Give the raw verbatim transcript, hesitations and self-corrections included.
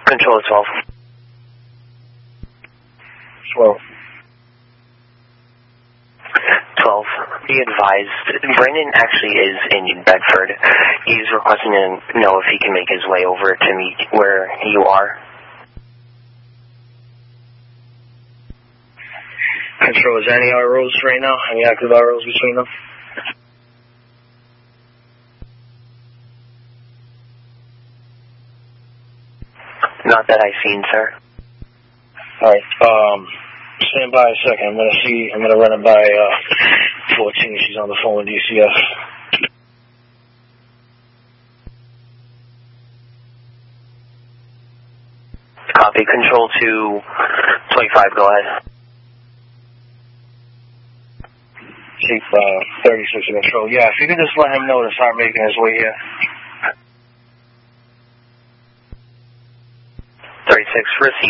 Control twelve. twelve. twelve. Be advised, Brendan actually is in Bedford. He's requesting to know if he can make his way over to meet where you are. Control, is there any R Os right now? Any active R Os between them? Not that I've seen, sir. Alright, um, stand by a second. I'm gonna see, I'm gonna run it by, uh, fourteen. She's on the phone with D C F. Copy. Control two twenty-five, go ahead. Chief, uh, thirty-six in control. Yeah, if you could just let him know to start making his way here. thirty-six, receive.